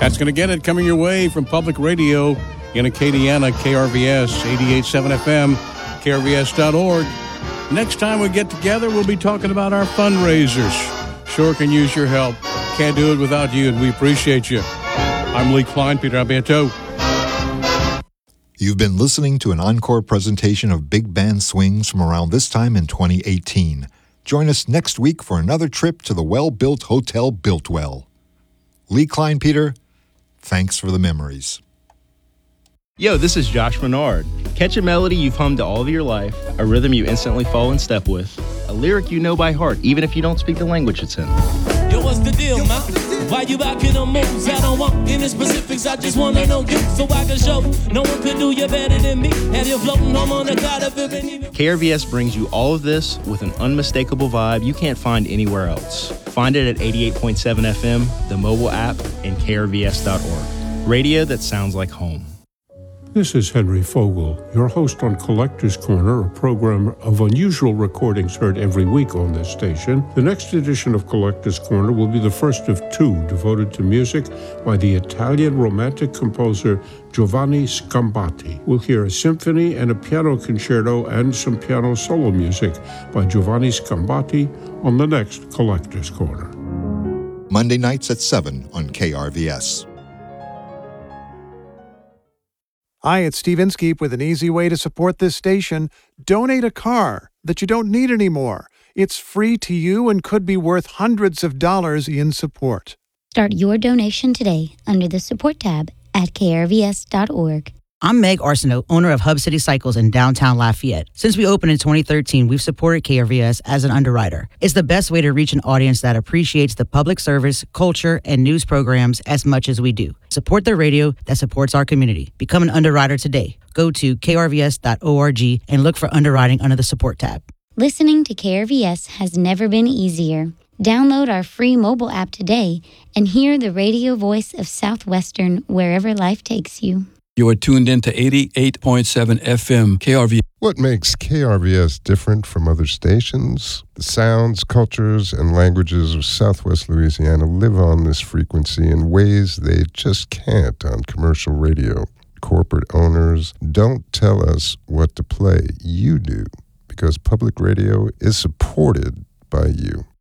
That's going to get it coming your way from Public Radio in Acadiana, KRVS 88.7 FM, krvs.org. Next time we get together, we'll be talking about our fundraisers. Sure can use your help. Can't do it without you, and we appreciate you. I'm Lee Klein, Peter Alberto. You've been listening to an encore presentation of Big Band Swings from around this time in 2018. Join us next week for another trip to the well-built Hotel Biltwell. Lee Klein, Peter, thanks for the memories. Yo, this is Josh Menard. Catch a melody you've hummed all of your life, a rhythm you instantly fall in step with, a lyric you know by heart, even if you don't speak the language it's in. Yo, what's the deal, man? Why you rocking the moves? I don't want any specifics, I just wanna know you, so I can show no one can do you better than me. Have you floating home on the cloud of it? KRVS brings you all of this with an unmistakable vibe you can't find anywhere else. Find it at 88.7 FM, the mobile app, and krvs.org. Radio that sounds like home. This is Henry Fogel, your host on Collector's Corner, a program of unusual recordings heard every week on this station. The next edition of Collector's Corner will be the first of two devoted to music by the Italian romantic composer Giovanni Scambati. We'll hear a symphony and a piano concerto and some piano solo music by Giovanni Scambati on the next Collector's Corner. Monday nights at 7 on KRVS. Hi, it's Steve Inskeep with an easy way to support this station. Donate a car that you don't need anymore. It's free to you and could be worth hundreds of dollars in support. Start your donation today under the support tab at krvs.org. I'm Meg Arsenault, owner of Hub City Cycles in downtown Lafayette. Since we opened in 2013, we've supported KRVS as an underwriter. It's the best way to reach an audience that appreciates the public service, culture, and news programs as much as we do. Support the radio that supports our community. Become an underwriter today. Go to krvs.org and look for underwriting under the support tab. Listening to KRVS has never been easier. Download our free mobile app today and hear the radio voice of Southwestern wherever life takes you. You are tuned in to 88.7 FM KRVS. What makes KRVS different from other stations? The sounds, cultures, and languages of Southwest Louisiana live on this frequency in ways they just can't on commercial radio. Corporate owners don't tell us what to play. You do, because public radio is supported by you.